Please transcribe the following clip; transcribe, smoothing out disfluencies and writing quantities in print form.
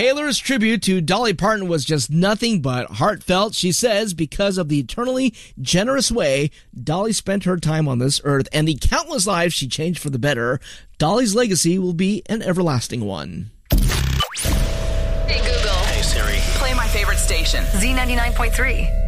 Taylor's tribute to Dolly Parton was just nothing but heartfelt. She says because of the eternally generous way Dolly spent her time on this earth and the countless lives she changed for the better, Dolly's legacy will be an everlasting one. Hey Google. Hey Siri. Play my favorite station. Z99.3.